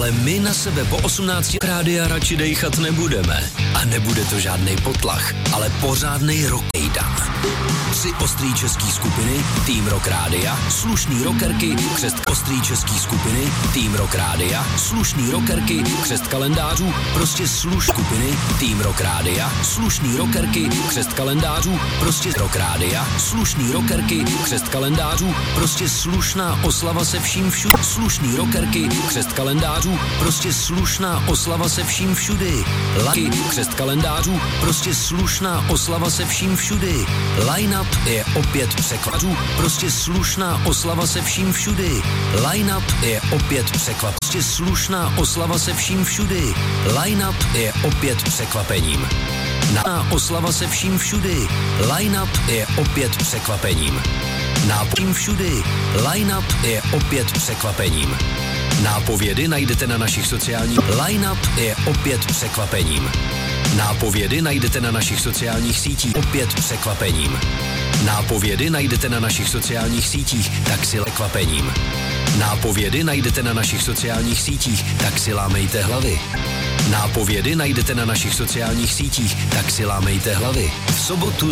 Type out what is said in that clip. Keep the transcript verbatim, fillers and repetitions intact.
Ale my na sebe po osmnácti rádia radši dejchat nebudeme. A nebude to žádnej potlach, ale pořádnej rockejdan. Tři ostrý český skupiny, Tým Rock Rádia, slušný rockerky, křest ostrý český skupiny, Tým Rock Rádia, slušný rockerky, křest kalendářů, prostě sluš skupiny, Tým Rock Rádia, slušný rockerky, křest kalendářů, prostě Rock Rádia, slušný rockerky, křest kalendářů, prostě slušná oslava se vším všude, slušný rockerky, křest kalendářů, prostě slušná oslava se vším všudy, laky, křest kalendářů, prostě slušná oslava se vším všudy, line-up je opět překvařů, prostě slušná oslava se vším všudy, line-up je opět překvap, prostě slušná oslava se vším všudy, line-up je opět překvapením. Na oslava se vším všudy, line-up je opět překvapením. Nápojím všudy, line-up je opět překvapením. Nápovědy najdete na našich sociálních, line-up je opět překvapením. Nápovědy najdete na našich sociálních sítích, opět překvapením. Nápovědy najdete na našich sociálních sítích, tak si lekvapením. Nápovědy najdete na našich sociálních sítích, tak si lámejte hlavy. Nápovědy najdete na našich sociálních sítích, tak si lámejte hlavy. V sobotu